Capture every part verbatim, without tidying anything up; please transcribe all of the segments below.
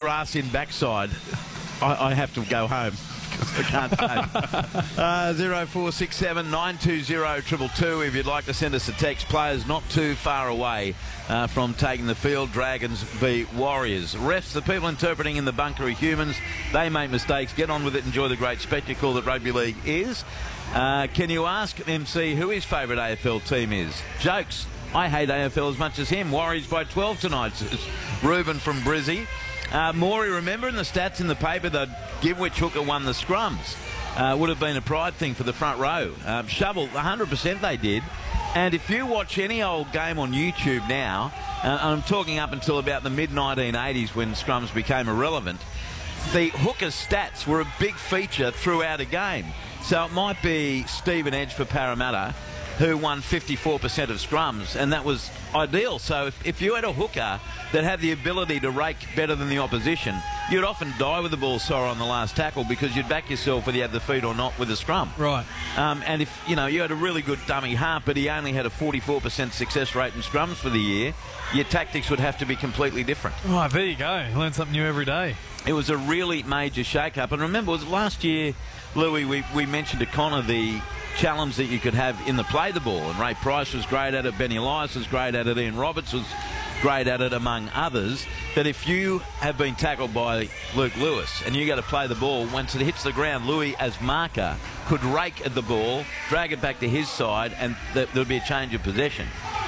ass in backside, I, I have to go home. I can't take. uh, zero four six seven nine two zero triple two if you'd like to send us a text. Players not too far away uh, from taking the field. Dragons v Warriors. Refs, the people interpreting in the bunker are humans. They make mistakes. Get on with it. Enjoy the great spectacle that rugby league is. Uh, can you ask M C who his favourite A F L team is? Jokes. I hate A F L as much as him. Warriors by twelve tonight, says Ruben from Brizzy. Uh, Maury, remember in the stats in the paper that give which hooker won the scrums? Uh, would have been a pride thing for the front row. Um, Shovel, one hundred percent they did. And if you watch any old game on YouTube now, uh, I'm talking up until about the mid nineteen eighties when scrums became irrelevant, the hooker's stats were a big feature throughout a game. So it might be Stephen Edge for Parramatta, who won fifty-four percent of scrums, and that was ideal. So if, if you had a hooker that had the ability to rake better than the opposition, you'd often die with the ball sore on the last tackle because you'd back yourself whether you had the feet or not with a scrum. Right. Um, and if, you know, you had a really good dummy half, but he only had a forty-four percent success rate in scrums for the year, your tactics would have to be completely different. Oh, there you go. Learn something new every day. It was a really major shake-up. And remember, it was last year, Louis, we, we mentioned to Connor the challenge that you could have in the play the ball, and Ray Price was great at it, Benny Elias was great at it, Ian Roberts was great at it, among others, that if you have been tackled by Luke Lewis and you got to play the ball, once it hits the ground, Louis as marker could rake at the ball, drag it back to his side, and th there would be a change of possession.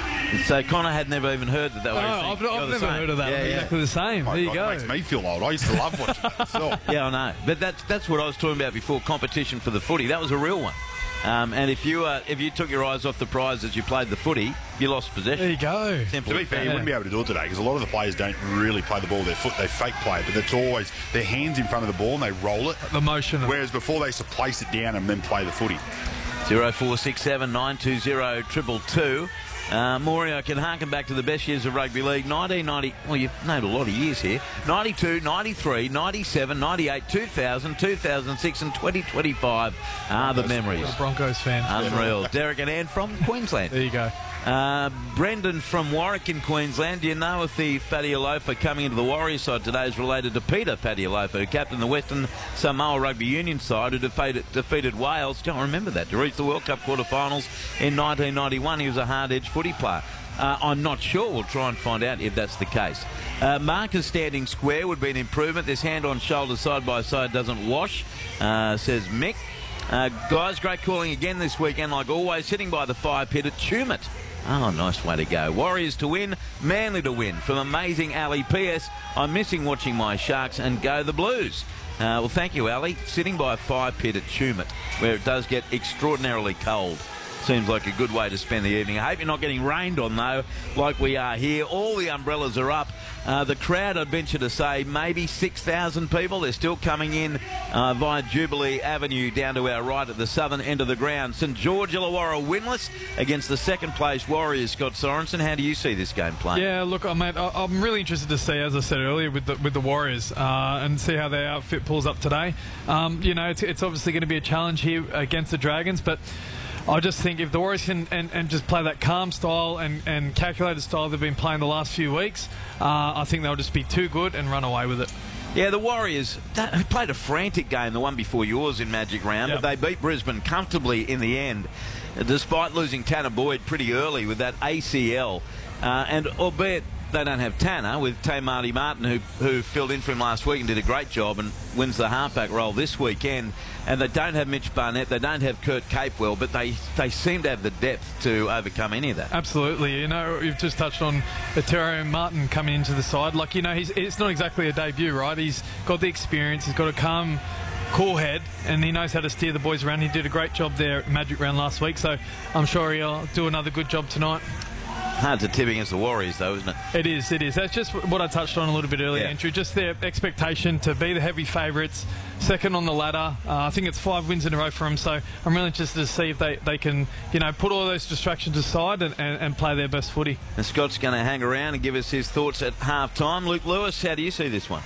So Connor had never even heard that that was. Oh, a I've, thing. I've never same. heard of that. Yeah, I'm yeah. exactly the same. Oh, there you God, go. It makes me feel old. I used to love watching it myself. Yeah, I know. But that's that's what I was talking about before. Competition for the footy. That was a real one. Um, and if you uh, if you took your eyes off the prize as you played the footy, you lost possession. There you go. Simple. To be fair, you wouldn't be able to do it today because a lot of the players don't really play the ball with their foot. They fake play it, but it's always their hands in front of the ball and they roll it. The motion. Whereas before they used to place it down and then play the footy. zero four six seven nine two zero triple two. Uh, Maury, I can harken back to the best years of rugby league. nineteen ninety, well, you've named a lot of years here. ninety-two, ninety-three, ninety-seven, ninety-eight, two thousand, two thousand six and twenty twenty-five are the memories. A Broncos fan. Unreal. Derek and Ann from Queensland. There you go. Uh, Brendan from Warwick in Queensland. Do you know if the Fatialofa coming into the Warriors side today is related to Peter Fatialofa, who captained the Western Samoa Rugby Union side, who defeated, defeated Wales? Don't remember that. To reach the World Cup quarterfinals in nineteen ninety-one, he was a hard-edged footy player. Uh, I'm not sure. We'll try and find out if that's the case. Uh, Marcus standing square would be an improvement. This hand on shoulder side by side doesn't wash, uh, says Mick. Uh, guys, great calling again this weekend, like always. Sitting by the fire pit at Tumut. Oh, nice way to go. Warriors to win, Manly to win. From Amazing Ali. P S. I'm missing watching my Sharks and go the Blues. Uh, well, thank you, Ali. Sitting by a fire pit at Tumut, where it does get extraordinarily cold. Seems like a good way to spend the evening. I hope you're not getting rained on, though, like we are here. All the umbrellas are up. Uh, the crowd, I'd venture to say, maybe six thousand people. They're still coming in uh, via Jubilee Avenue down to our right at the southern end of the ground. St George Illawarra winless against the second-place Warriors. Scott Sorensen, how do you see this game playing? Yeah, look, I mean, I'm really interested to see, as I said earlier, with the, with the Warriors uh, and see how their outfit pulls up today. Um, you know, it's, it's obviously going to be a challenge here against the Dragons, but I just think if the Warriors can and, and just play that calm style and, and calculated style they've been playing the last few weeks, uh, I think they'll just be too good and run away with it. Yeah, the Warriors they played a frantic game, the one before yours in Magic Round, yep. but they beat Brisbane comfortably in the end, despite losing Tanner Boyd pretty early with that A C L. Uh, and albeit they don't have Tanner, with Tay Marty Martin, who, who filled in for him last week and did a great job and wins the halfback role this weekend. And they don't have Mitch Barnett, they don't have Kurt Capewell, but they, they seem to have the depth to overcome any of that. Absolutely. You know, you've just touched on Terry Martin coming into the side. Like, you know, he's, it's not exactly a debut, right? He's got the experience, he's got a calm, cool head, and he knows how to steer the boys around. He did a great job there at Magic Round last week, so I'm sure he'll do another good job tonight. Hard to tip against the Warriors, though, isn't it? It is, it is. That's just what I touched on a little bit earlier, yeah. Andrew. Just their expectation to be the heavy favourites, second on the ladder. Uh, I think it's five wins in a row for them, so I'm really interested to see if they, they can, you know, put all those distractions aside and, and, and play their best footy. And Scott's going to hang around and give us his thoughts at half-time. Luke Lewis, how do you see this one?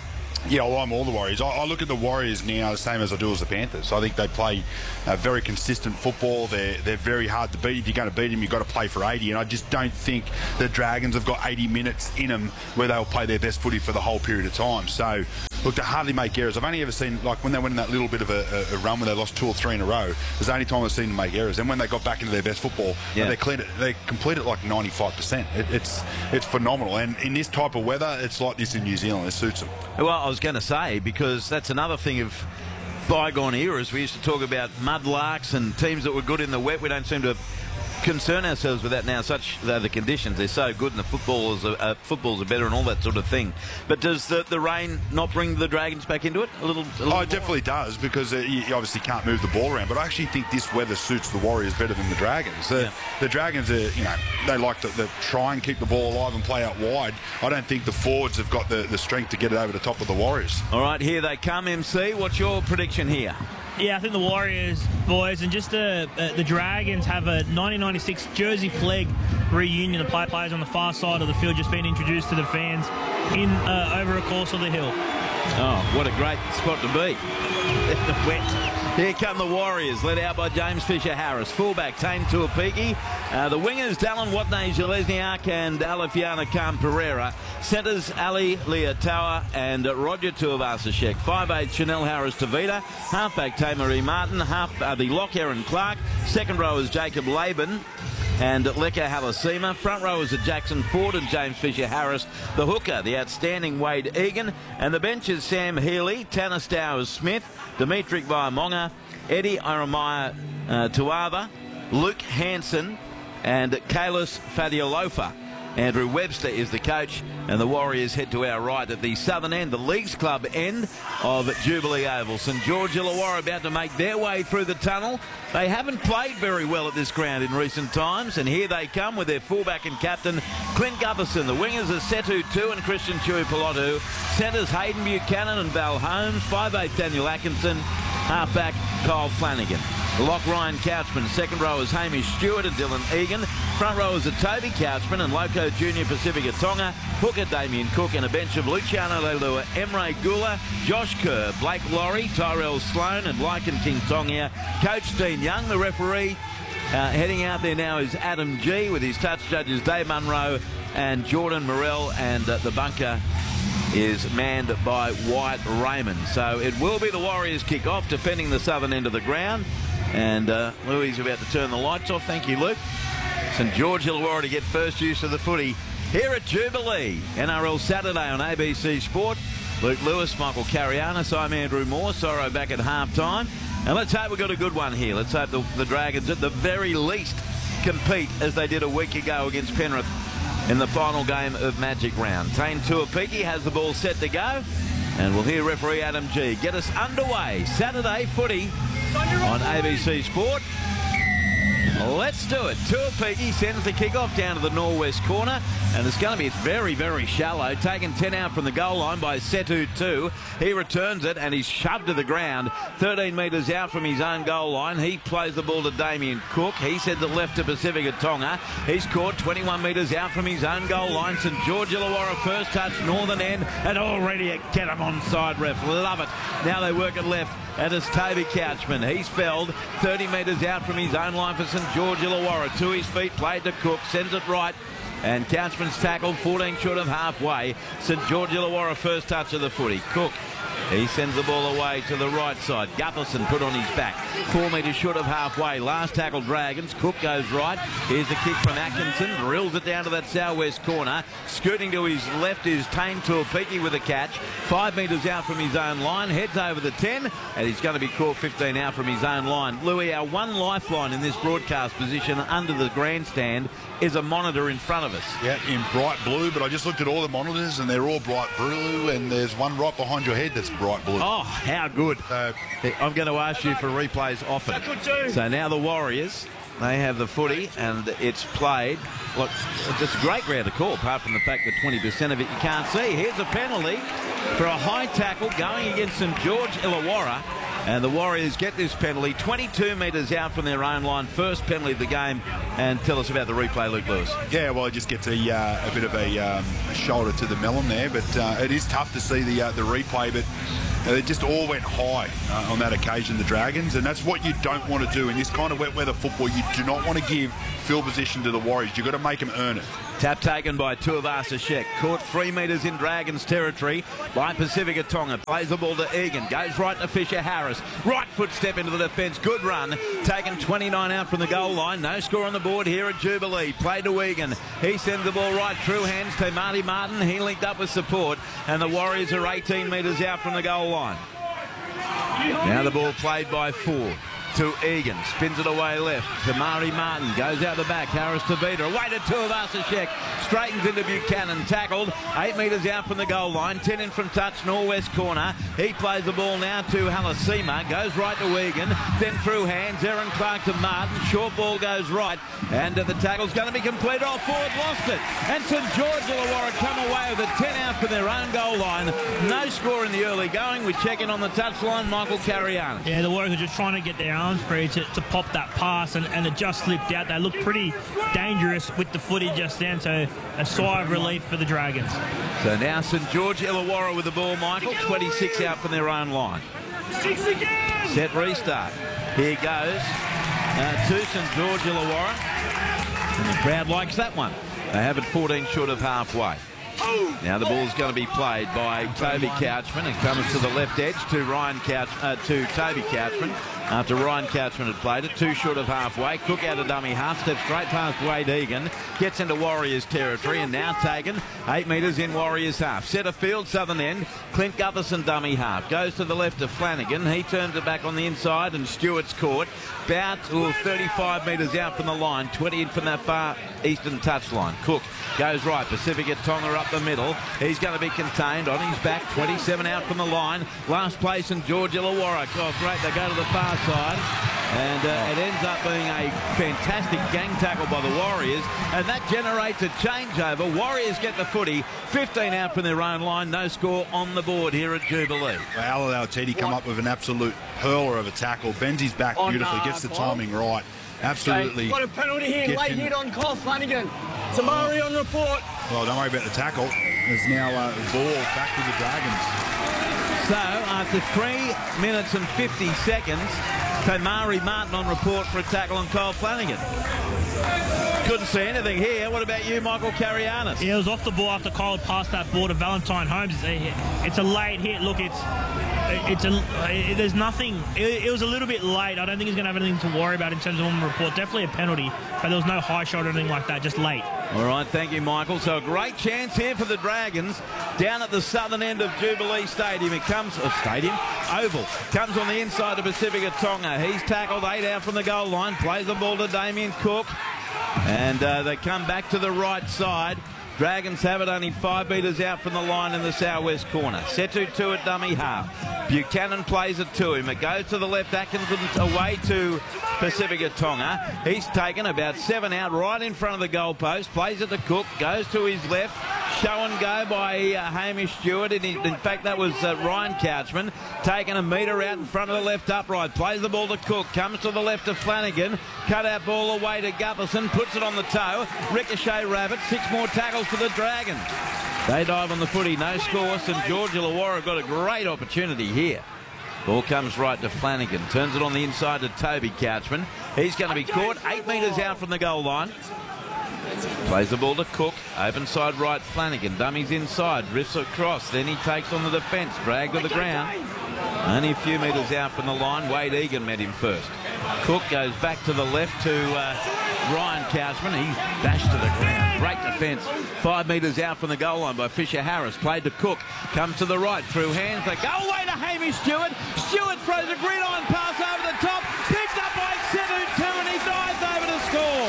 Yeah, well, I'm all the Warriors. I, I look at the Warriors now the same as I do as the Panthers. I think they play uh, very consistent football. They're they're very hard to beat. If you're going to beat them, you've got to play for eighty. And I just don't think the Dragons have got eighty minutes in them where they'll play their best footy for the whole period of time. So, look, they hardly make errors. I've only ever seen, like, when they went in that little bit of a, a, a run where they lost two or three in a row, it's the only time I've seen them make errors. And when they got back into their best football, yeah. they cleared it, they complete it like ninety-five percent. It, it's it's phenomenal. And in this type of weather, it's like this in New Zealand. It suits them. Well, I was going to say, because that's another thing of bygone eras. We used to talk about mudlarks and teams that were good in the wet. We don't seem to concern ourselves with that now. Such are the conditions. They're so good and the footballers are, uh, footballs are better and all that sort of thing. But does the, the rain not bring the Dragons back into it a little? A little oh, it definitely does, because uh, you obviously can't move the ball around. But I actually think this weather suits the Warriors better than the Dragons. The, yeah. the Dragons, are, you know, they like to, to try and keep the ball alive and play out wide. I don't think the forwards have got the, the strength to get it over the top of the Warriors. All right, here they come, M C. What's your prediction here? Yeah, I think the Warriors, boys, and just the uh, the Dragons have a nineteen ninety-six Jersey Flegg reunion. The play players on the far side of the field just being introduced to the fans in uh, over a course of the hill. Oh, what a great spot to be. In the wet. Here come the Warriors, led out by James Fisher-Harris. Fullback, Tane Tuapiki. Uh, the wingers, Dallin Watney, Zalesniak and Alafiana Khan-Pereira. Centres, Ali Leotawa and Roger Tuivasa-Sheck. five eight, Chanel Harris-Tavita. Halfback, Tamari Martin. Half, uh, the lock, Aaron Clark. Second row is Jacob Laban and Leka Halasima. Front rowers are Jackson Ford and James Fisher-Harris. The hooker, the outstanding Wade Egan. And the bench is Sam Healy, Tanner Stowers-Smith, Dimitri Vaimonga, Eddie Aramiah uh, Tuava, Luke Hansen and Kalis Fadiolofa. Andrew Webster is the coach, and the Warriors head to our right at the southern end, the Leagues Club end of Jubilee Oval. St George Illawarra about to make their way through the tunnel. They haven't played very well at this ground in recent times, and here they come with their fullback and captain, Clint Gutherson. The wingers are Setu Tu and Christian Tuipulotu. Centres, Hayden Buchanan and Val Holmes. five eight, Daniel Atkinson. Halfback, Kyle Flanagan. Lock, Ryan Couchman. Second row is Hamish Stewart and Dylan Egan. Front row is a Toby Couchman and Loco Junior Pacifica Tonga. Hooker Damien Cook and a bench of Luciano Leilua, Emre Gula, Josh Kerr, Blake Laurie, Tyrell Sloan and Lycan King Tongia. Coach Dean Young, the referee. Uh, heading out there now is Adam G with his touch judges Dave Munro and Jordan Morell, and uh, the bunker is manned by Wyatt Raymond. So it will be the Warriors kick off, defending the southern end of the ground. And uh, Louis is about to turn the lights off. Thank you, Luke. St George Illawarra to get first use of the footy here at Jubilee. N R L Saturday on A B C Sport. Luke Lewis, Michael Carianis, I'm Andrew Moore. Sorrow back at half-time. And let's hope we've got a good one here. Let's hope the, the Dragons at the very least compete as they did a week ago against Penrith in the final game of Magic Round. Tane Tuapiki has the ball set to go. And we'll hear referee Adam G get us underway. Saturday footy on A B C Sport. Let's do it. Tuapiki sends the kick-off down to the northwest corner, and it's going to be very, very shallow. Taken ten out from the goal line by Setu Tu. He returns it, and he's shoved to the ground. thirteen metres out from his own goal line. He plays the ball to Damien Cook. He sends it left to Pacifica Tonga. He's caught twenty-one metres out from his own goal line. St George Illawarra first touch, northern end, and already a get him onside ref. Love it. Now they work it left. And it's Toby Couchman. He's felled thirty metres out from his own line for St George Illawarra. To his feet, played to Cook, sends it right. And Couchman's tackled, fourteen short of halfway. St George Illawarra first touch of the footy. Cook, he sends the ball away to the right side. Gutherson put on his back. Four metres short of halfway. Last tackle Dragons. Cook goes right. Here's the kick from Atkinson. Drills it down to that southwest corner. Scooting to his left is Tane Tuapiki with a catch. Five metres out from his own line. Heads over the ten. And he's going to be caught fifteen out from his own line. Louis, our one lifeline in this broadcast position under the grandstand is a monitor in front of us. Yeah, in bright blue, but I just looked at all the monitors and they're all bright blue, and there's one right behind your head that's bright blue. Oh, how good. Uh, I'm going to ask you for replays often. So now the Warriors, they have the footy and it's played. Look, it's a great ground to call, apart from the fact that twenty percent of it you can't see. Here's a penalty for a high tackle going against St George Illawarra. And the Warriors get this penalty twenty-two metres out from their own line. First penalty of the game. And tell us about the replay, Luke Lewis. Yeah, well, it just gets a, uh, a bit of a, um, a shoulder to the melon there, but uh, it is tough to see the uh, the replay, but uh, they just all went high uh, on that occasion, the Dragons, and that's what you don't want to do in this kind of wet weather football. You do not want to give field position to the Warriors. You've got to make them earn it. Tap taken by Tuivasa-Sheck. Caught three metres in Dragons territory by Pacifica Tonga. Plays the ball to Egan. Goes right to Fisher Harris. Right foot step into the defence. Good run. Taken twenty-nine out from the goal line. No score on the board here at Jubilee. Play to Egan. He sends the ball right through hands to Marty Martin. He linked up with support. And the Warriors are eighteen metres out from the goal line. Now the ball played by four. To Egan, spins it away left to Marty Martin, goes out the back, Harris to Vida, away to Tuivasa-Sheck, straightens into Buchanan, tackled, eight metres out from the goal line, ten in from touch, northwest corner. He plays the ball now to Halasima, goes right to Egan, then through hands, Aaron Clark to Martin, short ball goes right, and uh, the tackle's going to be completed, off forward, lost it, and St George Illawarra come away with a ten out from their own goal line. No score in the early going. We check in on the touchline, Michael Carianis. Yeah, the Warriors are just trying to get their arms free to, to pop that pass, and, and it just slipped out. They look pretty dangerous with the footy just then, so a sigh of relief for the Dragons. So now St George Illawarra with the ball, Michael, twenty-six out from their own line. Six again! Set restart. Here goes uh, to St George Illawarra, and the crowd likes that one. They have it fourteen short of halfway. Now the ball's going to be played by Toby Couchman. It comes to the left edge to Ryan Couch, uh, to Toby Couchman. After Ryan Couchman had played it, two short of halfway. Cook out of dummy half, steps straight past Wade Egan, gets into Warriors territory, and now taken eight metres in Warriors half. Centre field, southern end, Clint Gutherson dummy half. Goes to the left of Flanagan. He turns it back on the inside, and Stewart's caught. About ooh, thirty-five metres out from the line, twenty in from that far eastern touchline. Cook goes right, Pacifica Tonga up the middle. He's going to be contained on his back, twenty-seven out from the line. Last place in George Illawarra. Oh, great, they go to the far side, and uh, it ends up being a fantastic gang tackle by the Warriors, and that generates a changeover. Warriors get the footy, fifteen out from their own line. No score on the board here at Jubilee. Well, Alatiti come up with an absolute hurler of a tackle, bends his back beautifully, gets the timing right. Absolutely. Got a penalty here, late hit on Cole Flanagan. Samari on report. Well, don't worry about the tackle. There's now a ball back to the Dragons. So, after three minutes and fifty seconds, Tamari Martin on report for a tackle on Cole Flanagan. Couldn't see anything here. What about you, Michael Carianis? Yeah, it was off the ball after Cole had passed that ball to Valentine Holmes. It's a, it's a late hit. Look, it's it's a it, there's nothing. It, it was a little bit late. I don't think he's going to have anything to worry about in terms of on the report. Definitely a penalty, but there was no high shot or anything like that. Just late. All right, thank you, Michael. So a great chance here for the Dragons down at the southern end of Jubilee Stadium. It comes, uh, Stadium, Oval. Comes on the inside of Pacifica Tonga. He's tackled eight out from the goal line. Plays the ball to Damien Cook. And uh, they come back to the right side. Dragons have it only five metres out from the line in the southwest corner. Setu two at dummy half. Buchanan plays it to him. It goes to the left. Atkinson away to Pacifica Tonga. He's taken about seven out right in front of the goalpost. Plays it to Cook. Goes to his left. Show and go by uh, Hamish Stewart. In, in fact, that was uh, Ryan Couchman. Taking a metre out in front of the left upright. Plays the ball to Cook. Comes to the left of Flanagan. Cut out ball away to Gutherson. Puts it on the toe. Ricochet Rabbit. Six more tackles for the Dragons. They dive on the footy. No score. St George Illawarra got a great opportunity here. Ball comes right to Flanagan. Turns it on the inside to Toby Couchman. He's going to be caught eight metres out from the goal line. Plays the ball to Cook. Open side right, Flanagan. Dummies inside. Riffs across. Then he takes on the defence. Dragged to the ground. Only a few metres out from the line. Wade Egan met him first. Cook goes back to the left to uh, Ryan Couchman. He's dashed to the ground. Great defence. Five metres out from the goal line by Fisher Harris. Played to Cook. Comes to the right. Through hands. They go away to Hamish Stewart. Stewart throws a gridiron pass over the top. Picked up by Setu two, and he dives over to score.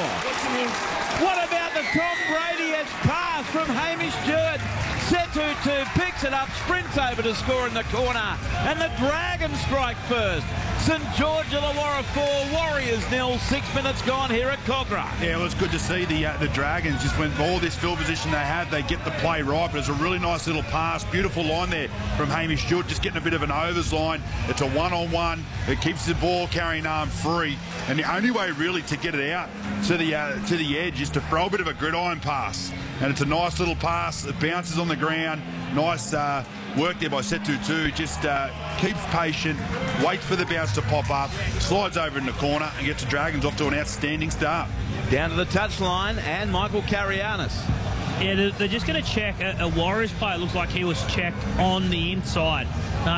What about the Tom Brady-esque pass from Hamish Stewart? Setu two picks it up, sprints over to score in the corner, and the Dragons strike first. St George Illawarra four, Warriors nil, six minutes gone here at Cogra. Yeah, well, it's good to see the uh, the Dragons just went all this field position they had. They get the play right, but it's a really nice little pass. Beautiful line there from Hamish Stewart, just getting a bit of an overs line. It's a one-on-one. It keeps the ball carrying arm free, and the only way really to get it out to the uh, to the edge is to throw a bit of a gridiron pass. And it's a nice little pass. It bounces on the ground. Nice uh, work there by Setutu. Just uh, keeps patient, waits for the bounce to pop up, slides over in the corner and gets the Dragons off to an outstanding start. Down to the touchline, and Michael Carianis. Yeah, they're, they're just going to check a, a Warriors player. It looks like he was checked on the inside. Uh,